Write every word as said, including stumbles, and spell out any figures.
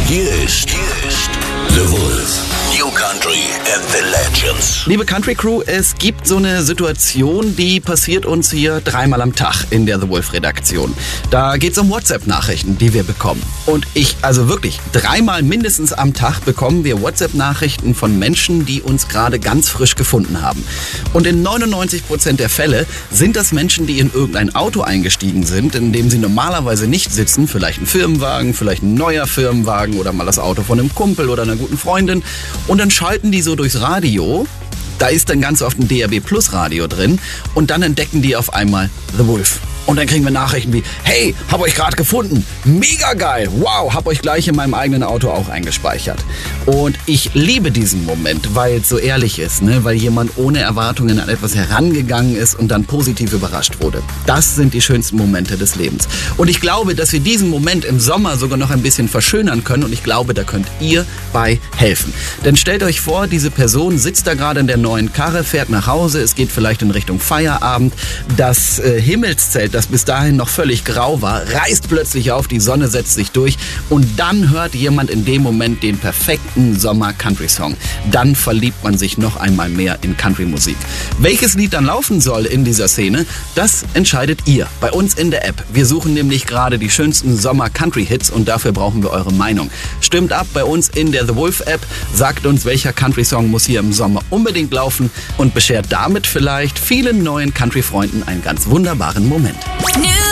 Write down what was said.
Hier ist, hier ist The Wolf. New Country and the Legends. Liebe Country Crew, es gibt so eine Situation, die passiert uns hier dreimal am Tag in der The Wolf Redaktion. Da geht es um WhatsApp-Nachrichten, die wir bekommen. Und ich, also wirklich, dreimal mindestens am Tag bekommen wir WhatsApp-Nachrichten von Menschen, die uns gerade ganz frisch gefunden haben. Und in neunundneunzig Prozent der Fälle sind das Menschen, die in irgendein Auto eingestiegen sind, in dem sie normalerweise nicht sitzen, vielleicht ein Firmenwagen, vielleicht ein neuer Firmenwagen oder mal das Auto von einem Kumpel oder einer guten Freundin. Und dann schalten die so durchs Radio, da ist dann ganz oft ein D A B Plus Radio drin und dann entdecken die auf einmal The Wolf. Und dann kriegen wir Nachrichten wie, hey, hab euch gerade gefunden, mega geil, wow, hab euch gleich in meinem eigenen Auto auch eingespeichert. Und ich liebe diesen Moment, weil es so ehrlich ist, ne? Weil jemand ohne Erwartungen an etwas herangegangen ist und dann positiv überrascht wurde. Das sind die schönsten Momente des Lebens. Und ich glaube, dass wir diesen Moment im Sommer sogar noch ein bisschen verschönern können und ich glaube, da könnt ihr bei helfen. Denn stellt euch vor, diese Person sitzt da gerade in der neuen Karre, fährt nach Hause, es geht vielleicht in Richtung Feierabend, das äh, Himmelszelt, das bis dahin noch völlig grau war, reißt plötzlich auf, die Sonne setzt sich durch und dann hört jemand in dem Moment den perfekten Sommer-Country-Song. Dann verliebt man sich noch einmal mehr in Country-Musik. Welches Lied dann laufen soll in dieser Szene, das entscheidet ihr bei uns in der App. Wir suchen nämlich gerade die schönsten Sommer-Country-Hits und dafür brauchen wir eure Meinung. Stimmt ab bei uns in der The Wolf-App, sagt uns, welcher Country-Song muss hier im Sommer unbedingt laufen und beschert damit vielleicht vielen neuen Country-Freunden einen ganz wunderbaren Moment. New